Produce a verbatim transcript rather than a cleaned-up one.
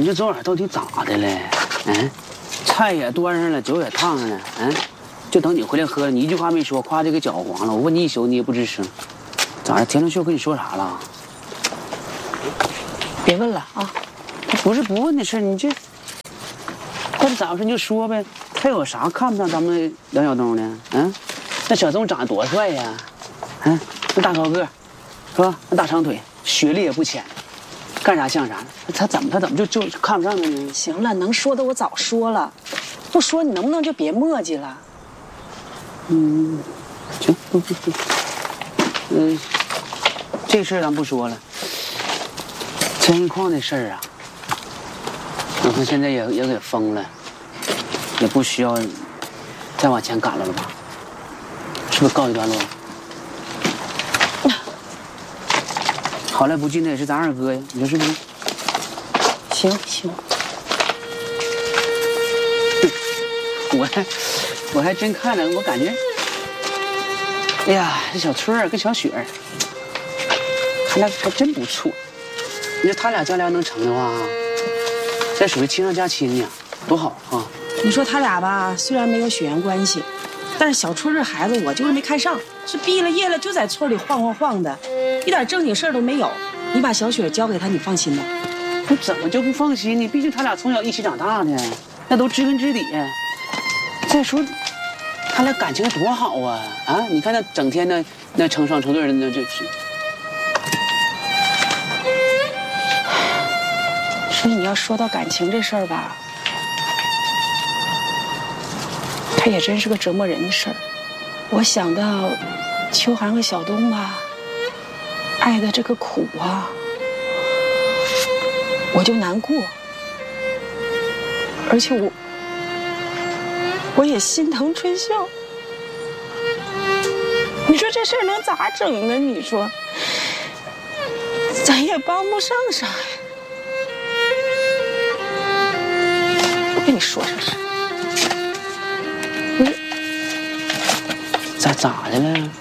这昨晚到底咋的了？嗯，菜也端上了，酒也烫上了，嗯，就等你回来喝了。你一句话没说，夸就给搅黄了。我问你一宿，你也不吱声。咋的？田龙秀跟你说啥了？ 别问了啊！ 不是不问的事，你这，那你咋回事你就说呗。他有啥看不上咱们梁小东呢？嗯，那小东长得多帅呀！嗯，那大高个，是吧？那大长腿，学历也不浅。干啥像啥？他怎么他怎么就就看不上他呢？ 行了，能说的我早说了，不说你能不能就别磨叽了？ 嗯，行，不不不，嗯，这事儿咱不说了。千一矿的事儿啊，我看现在也也给封了，也不需要再往前赶了了吧？是不是告一段落？好赖不进的也是咱二哥呀，你说是不是？ 行行， 我还我还真看了，我感觉，哎呀，这小春儿跟小雪儿，他俩还真不错。你说他俩将来要能成的话，这属于亲上加亲呀，多好啊！ 你说他俩吧，虽然没有血缘关系，但是小春这孩子我就是没看上，是毕了业了就在村里晃晃晃的。一点正经事儿都没有，你把小雪交给他，你放心吗？ 我怎么就不放心呢？毕竟他俩从小一起长大的，那都知根知底。再说，他俩感情多好啊！啊，你看那整天那那成双成对的，那就是。 所以你要说到感情这事儿吧，他也真是个折磨人的事儿。我想到秋寒和小东吧。爱的这个苦啊，我就难过，而且我我也心疼春秀。你说这事儿能咋整呢？你说，咱也帮不上啥呀。我跟你说说是，不是咋咋的了？